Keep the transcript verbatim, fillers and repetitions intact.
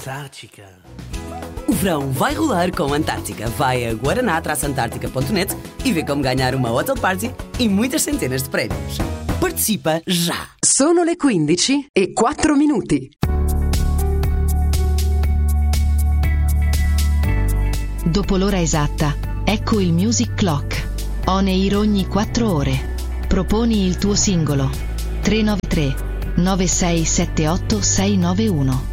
Antártica. O verão vai rolar com a Antártica. Vai a guaraná traço antártica ponto net e vê como ganhar uma hotel party e muitas centenas de prémios. Participa já! Sono le quindici e quattro minuti. Dopo l'ora esatta, ecco il Music Clock. On air ogni quattro ore. Proponi il tuo singolo. tre nove tre nove sei sette otto sei nove uno.